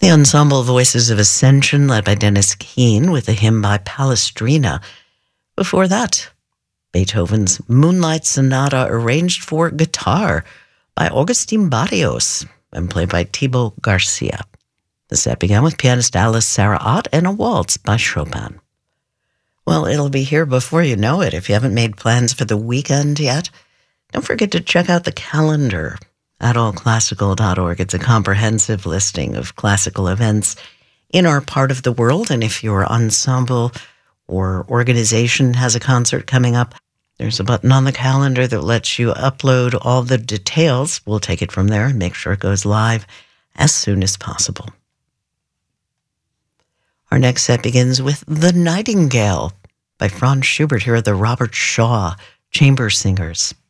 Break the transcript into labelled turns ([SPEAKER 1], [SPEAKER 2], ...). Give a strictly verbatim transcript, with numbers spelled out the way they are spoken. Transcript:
[SPEAKER 1] The ensemble Voices of Ascension, led by Dennis Keane, with a hymn by Palestrina. Before that, Beethoven's Moonlight Sonata, arranged for guitar by Augustin Barrios and played by Thibaut Garcia. The set began with pianist Alice Sarah Ott and a waltz by Chopin. Well, it'll be here before you know it. If you haven't made plans for the weekend yet, don't forget to check out the calendar at all classical dot org. It's a comprehensive listing of classical events in our part of the world. And if your ensemble or organization has a concert coming up, there's a button on the calendar that lets you upload all the details. We'll take it from there and make sure it goes live as soon as possible. Our next set begins with The Nightingale by Franz Schubert. Here are the Robert Shaw Chamber Singers.